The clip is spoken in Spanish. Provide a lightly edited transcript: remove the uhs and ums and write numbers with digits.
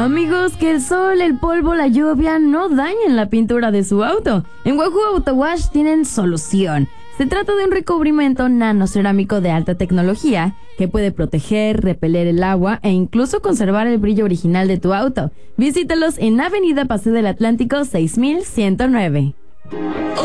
Amigos, que el sol, el polvo, la lluvia no dañen la pintura de su auto. En Wahoo Auto Wash tienen solución. Se trata de un recubrimiento nanocerámico de alta tecnología que puede proteger, repeler el agua e incluso conservar el brillo original de tu auto. Visítalos en Avenida Paseo del Atlántico 6109.